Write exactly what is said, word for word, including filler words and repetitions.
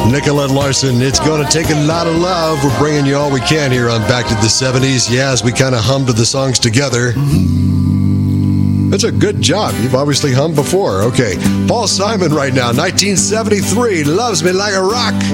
Nicolette Larson, it's going to take a lot of love. We're bringing you all we can here on Back to the seventies. Yeah, as we kind of hummed the songs together. That's a good job. You've obviously hummed before. Okay. Paul Simon right now, nineteen seventy-three, Loves Me Like a Rock.